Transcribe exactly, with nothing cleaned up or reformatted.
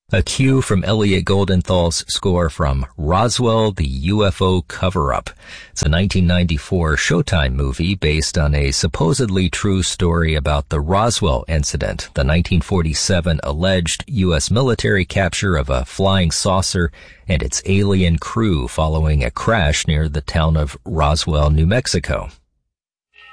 A cue from Elliot Goldenthal's score from Roswell, the U F O Cover-Up. It's a nineteen ninety-four Showtime movie based on a supposedly true story about the Roswell incident, the nineteen forty-seven alleged U S military capture of a flying saucer and its alien crew following a crash near the town of Roswell, New Mexico.